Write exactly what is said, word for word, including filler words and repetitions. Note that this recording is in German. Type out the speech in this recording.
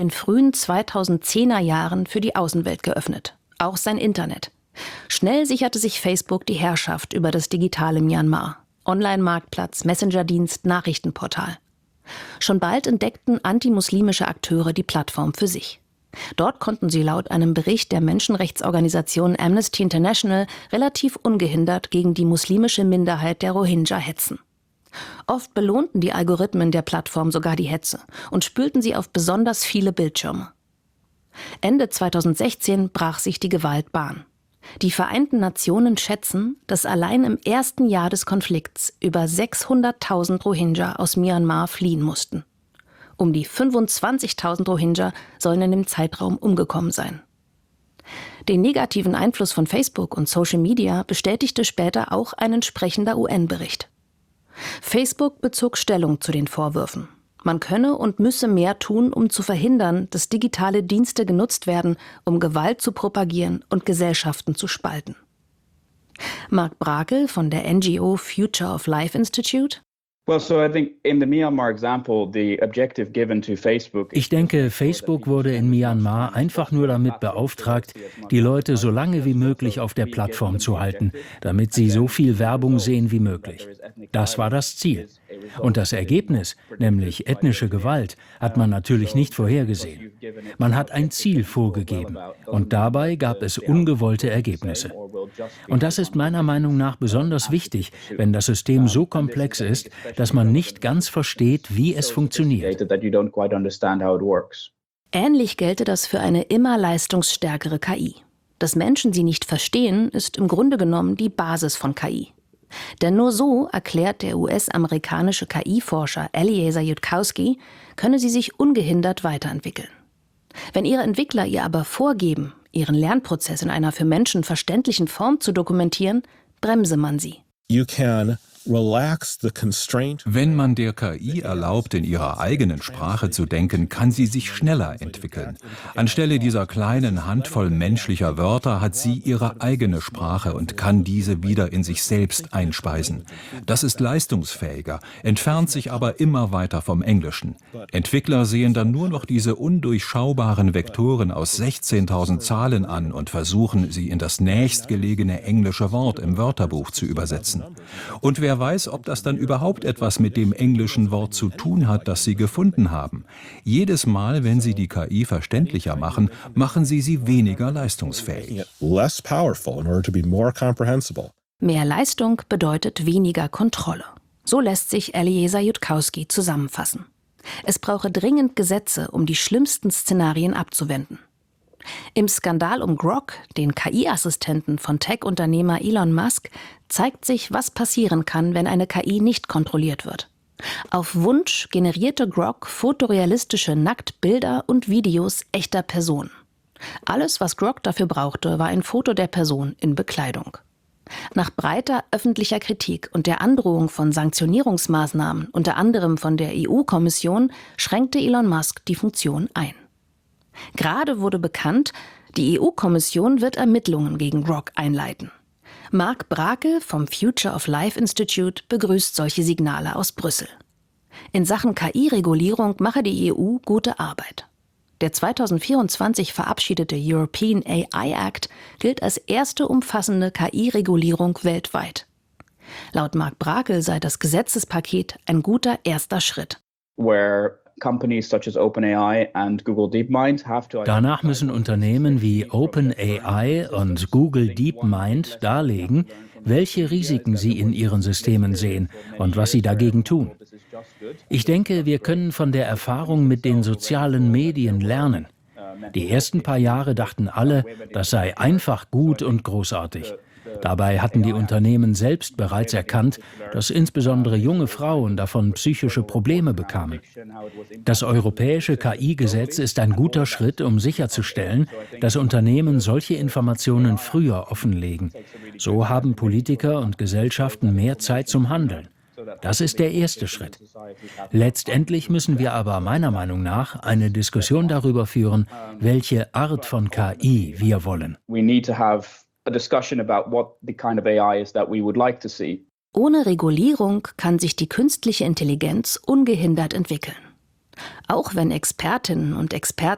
in frühen zweitausendzehner Jahren für die Außenwelt geöffnet, auch sein Internet. Schnell sicherte sich Facebook die Herrschaft über das digitale Myanmar. Online-Marktplatz, Messenger-Dienst, Nachrichtenportal. Schon bald entdeckten antimuslimische Akteure die Plattform für sich. Dort konnten sie laut einem Bericht der Menschenrechtsorganisation Amnesty International relativ ungehindert gegen die muslimische Minderheit der Rohingya hetzen. Oft belohnten die Algorithmen der Plattform sogar die Hetze und spülten sie auf besonders viele Bildschirme. Ende zweitausendsechzehn brach sich die Gewalt Bahn. Die Vereinten Nationen schätzen, dass allein im ersten Jahr des Konflikts über sechshunderttausend Rohingya aus Myanmar fliehen mussten. Um die fünfundzwanzigtausend Rohingya sollen in dem Zeitraum umgekommen sein. Den negativen Einfluss von Facebook und Social Media bestätigte später auch ein entsprechender U N-Bericht. Facebook bezog Stellung zu den Vorwürfen. Man könne und müsse mehr tun, um zu verhindern, dass digitale Dienste genutzt werden, um Gewalt zu propagieren und Gesellschaften zu spalten. Mark Brakel von der N G O Future of Life Institute: Ich denke, Facebook wurde in Myanmar einfach nur damit beauftragt, die Leute so lange wie möglich auf der Plattform zu halten, damit sie so viel Werbung sehen wie möglich. Das war das Ziel. Und das Ergebnis, nämlich ethnische Gewalt, hat man natürlich nicht vorhergesehen. Man hat ein Ziel vorgegeben und dabei gab es ungewollte Ergebnisse. Und das ist meiner Meinung nach besonders wichtig, wenn das System so komplex ist, dass man nicht ganz versteht, wie es funktioniert. Ähnlich gelte das für eine immer leistungsstärkere K I. Dass Menschen sie nicht verstehen, ist im Grunde genommen die Basis von K I. Denn nur so, erklärt der U S-amerikanische K I-Forscher Eliezer Yudkowsky, könne sie sich ungehindert weiterentwickeln. Wenn ihre Entwickler ihr aber vorgeben, ihren Lernprozess in einer für Menschen verständlichen Form zu dokumentieren, bremse man sie. You can relax the constraint. Wenn man der K I erlaubt, in ihrer eigenen Sprache zu denken, kann sie sich schneller entwickeln. Anstelle dieser kleinen Handvoll menschlicher Wörter hat sie ihre eigene Sprache und kann diese wieder in sich selbst einspeisen. Das ist leistungsfähiger, entfernt sich aber immer weiter vom Englischen. Entwickler sehen dann nur noch diese undurchschaubaren Vektoren aus sechzehntausend Zahlen an und versuchen, sie in das nächstgelegene englische Wort im Wörterbuch zu übersetzen. Und wer Wer weiß, ob das dann überhaupt etwas mit dem englischen Wort zu tun hat, das Sie gefunden haben. Jedes Mal, wenn Sie die K I verständlicher machen, machen Sie sie weniger leistungsfähig. Less powerful in order to be more comprehensible. Mehr Leistung bedeutet weniger Kontrolle. So lässt sich Eliezer Yudkowsky zusammenfassen. Es brauche dringend Gesetze, um die schlimmsten Szenarien abzuwenden. Im Skandal um Grok, den K I-Assistenten von Tech-Unternehmer Elon Musk, zeigt sich, was passieren kann, wenn eine K I nicht kontrolliert wird. Auf Wunsch generierte Grok fotorealistische Nacktbilder und Videos echter Personen. Alles, was Grok dafür brauchte, war ein Foto der Person in Bekleidung. Nach breiter öffentlicher Kritik und der Androhung von Sanktionierungsmaßnahmen, unter anderem von der E U-Kommission, schränkte Elon Musk die Funktion ein. Gerade wurde bekannt, die E U-Kommission wird Ermittlungen gegen Grok einleiten. Mark Brakel vom Future of Life Institute begrüßt solche Signale aus Brüssel. In Sachen K I-Regulierung mache die E U gute Arbeit. Der zweitausendvierundzwanzig verabschiedete European A I Act gilt als erste umfassende K I-Regulierung weltweit. Laut Mark Brakel sei das Gesetzespaket ein guter erster Schritt. Danach müssen Unternehmen wie OpenAI und Google DeepMind darlegen, welche Risiken sie in ihren Systemen sehen und was sie dagegen tun. Ich denke, wir können von der Erfahrung mit den sozialen Medien lernen. Die ersten paar Jahre dachten alle, das sei einfach gut und großartig. Dabei hatten die Unternehmen selbst bereits erkannt, dass insbesondere junge Frauen davon psychische Probleme bekamen. Das europäische K I-Gesetz ist ein guter Schritt, um sicherzustellen, dass Unternehmen solche Informationen früher offenlegen. So haben Politiker und Gesellschaften mehr Zeit zum Handeln. Das ist der erste Schritt. Letztendlich müssen wir aber meiner Meinung nach eine Diskussion darüber führen, welche Art von K I wir wollen. Ohne Regulierung kann sich die künstliche Intelligenz ungehindert entwickeln. Auch wenn Expertinnen und Experten